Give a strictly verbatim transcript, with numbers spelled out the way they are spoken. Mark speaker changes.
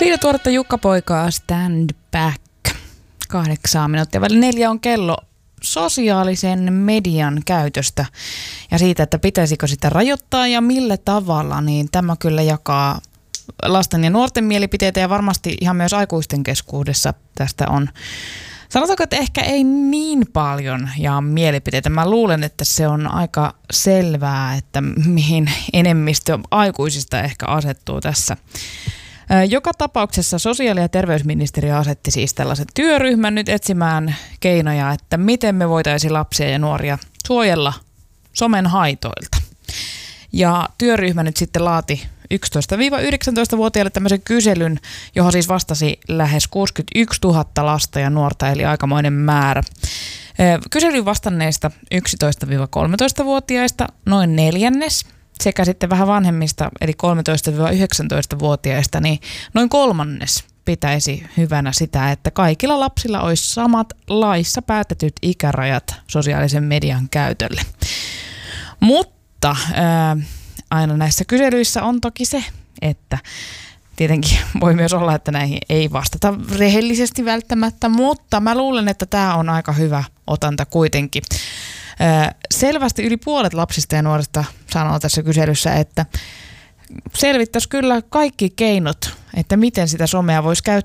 Speaker 1: Siitä tuoretta Jukka-poikaa Stand Back. Kahdeksan minuuttia väli neljä on kello sosiaalisen median käytöstä ja siitä, että pitäisikö sitä rajoittaa ja millä tavalla, niin tämä kyllä jakaa lasten ja nuorten mielipiteitä ja varmasti ihan myös aikuisten keskuudessa tästä on. Sanotaanko, että ehkä ei niin paljon ja mielipiteitä. Mä luulen, että se on aika selvää, että mihin enemmistö aikuisista ehkä asettuu tässä. Joka tapauksessa sosiaali- ja terveysministeriö asetti siis tällaisen työryhmän nyt etsimään keinoja, että miten me voitaisiin lapsia ja nuoria suojella somen haitoilta. Ja työryhmä nyt sitten laati yksitoista–yhdeksäntoista-vuotiaille tämmöisen kyselyn, johon siis vastasi lähes kuusikymmentäyksituhatta lasta ja nuorta, eli aikamoinen määrä. Kyselyyn vastanneista yksitoista–kolmetoista-vuotiaista noin neljännes sekä sitten vähän vanhemmista, eli kolmetoista–yhdeksäntoista-vuotiaista, niin noin kolmannes pitäisi hyvänä sitä, että kaikilla lapsilla olisi samat laissa päätetyt ikärajat sosiaalisen median käytölle. Mutta ää, aina näissä kyselyissä on toki se, että tietenkin voi myös olla, että näihin ei vastata rehellisesti välttämättä, mutta mä luulen, että tämä on aika hyvä otanta kuitenkin. Selvästi yli puolet lapsista ja nuorista sanoo tässä kyselyssä, että selvittäisi kyllä kaikki keinot, että miten sitä somea voisi käyttää